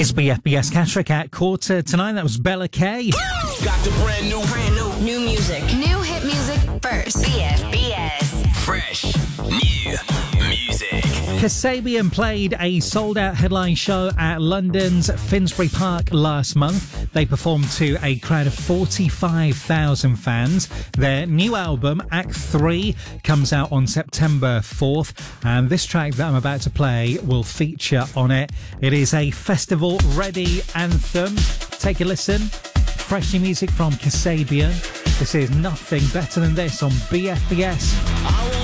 It's BFBS Catterick at 8:45 That was Bella K. Got the brand new music. New hit music first. BFBS. fresh new music. Kasabian played a sold-out headline show at London's Finsbury Park last month. They performed to a crowd of 45,000 fans. Their new album, Act 3, comes out on September 4th, and this track that I'm about to play will feature on it. It is a festival-ready anthem. Take a listen. Fresh new music from Kasabian. This is Nothing Better Than This on BFBS.